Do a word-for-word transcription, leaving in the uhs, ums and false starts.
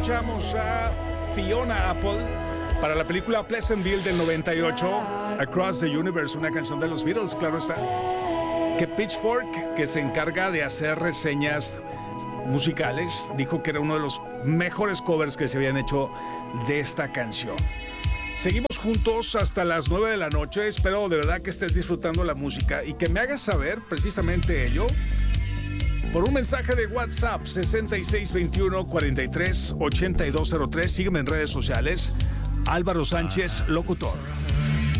escuchamos a Fiona Apple para la película Pleasantville del noventa y ocho, Across the Universe, una canción de los Beatles, claro está. Que Pitchfork, que se encarga de hacer reseñas musicales, dijo que era uno de los mejores covers que se habían hecho de esta canción. Seguimos juntos hasta las nueve de la noche. Espero de verdad que estés disfrutando la música y que me hagas saber precisamente ello por un mensaje de WhatsApp sesenta y seis veintiuno cuarenta y tres ochenta y dos cero tres. Sígueme en redes sociales, Álvaro Sánchez Locutor.